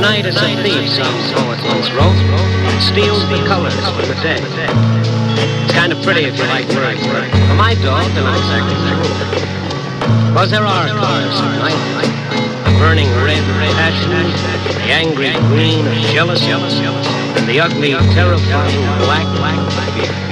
night is a thief, some poet once wrote. It steals the colors of the day. It's kind of pretty if you like words, but for my dog, they're not exactly true. Because there are colors at night. The burning red of passion, the angry green of jealousy, and the ugly, terrifying black of fear.